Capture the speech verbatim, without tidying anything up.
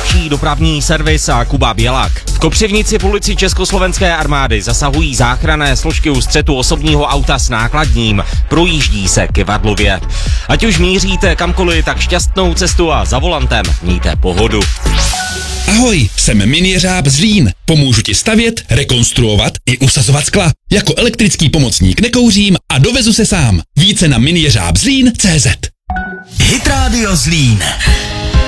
nejlepší dopravní servis a Kuba Bělak. V Kopřivnici v ulici Československé armády zasahují záchranné složky u střetu osobního auta s nákladním. Projíždí se Kyvadlově. Ať už míříte kamkoliv, tak šťastnou cestu a za volantem mějte pohodu. Ahoj, jsem Minijeřáb Zlín. Pomůžu ti stavět, rekonstruovat i usazovat skla. Jako elektrický pomocník nekouřím a dovezu se sám. Více na minijeřábzlín tečka cé zet. Hit Radio Zlín.